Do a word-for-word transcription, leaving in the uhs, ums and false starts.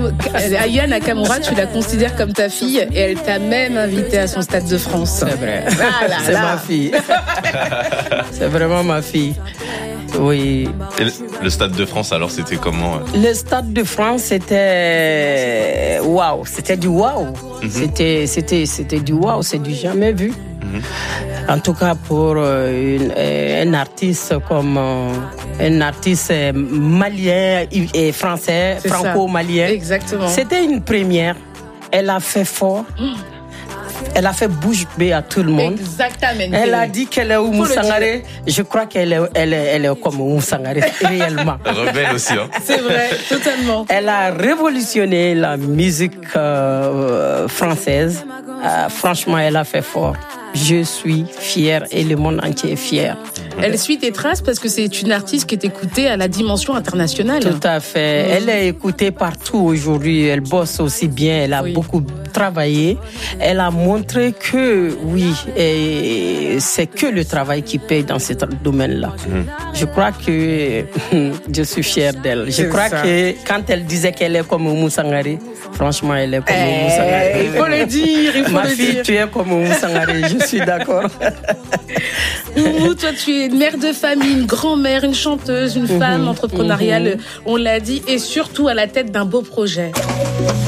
Aya Nakamura, tu la considères comme ta fille et elle t'a même invité à son Stade de France. C'est vrai. Ah là c'est là. ma fille. C'est vraiment ma fille. Oui. Et le, le Stade de France, alors, c'était comment? Le Stade de France, c'était waouh, c'était du waouh. Mm-hmm. C'était, c'était, c'était du waouh, c'est du jamais vu. Mm-hmm. En tout cas pour euh, une, euh, un artiste comme euh, un artiste malien et français, c'est franco-malien. Ça. Exactement. C'était une première. Elle a fait fort. Mm. Elle a fait bouche bée à tout le monde. Exactement. Elle a dit qu'elle est Oumou Sangaré. Je crois qu'elle est, elle est, elle est comme Oumou Sangaré, réellement. Rebelle aussi, hein. C'est vrai, totalement. Elle a révolutionné la musique euh, française. Euh, franchement, elle a fait fort. Je suis fière et le monde entier est fier. Elle suit tes traces parce que c'est une artiste qui est écoutée à la dimension internationale. Tout à fait. Mmh. Elle est écoutée partout aujourd'hui. Elle bosse aussi bien. Elle a oui. beaucoup travaillé. Elle a montré que, oui, et c'est que le travail qui paye dans ce domaine-là. Mmh. Je crois que je suis fière d'elle. Je c'est crois ça. que quand elle disait qu'elle est comme Oumou Sangaré, franchement, elle est comme Oumou Sangaré. Il faut le dire, il faut Ma le fille, dire. tu es comme Oumou Sangaré, je suis d'accord. Oumou, toi, tu es une mère de famille, une grand-mère, une chanteuse, une femme mmh, entrepreneuriale, mmh. on l'a dit, et surtout à la tête d'un beau projet.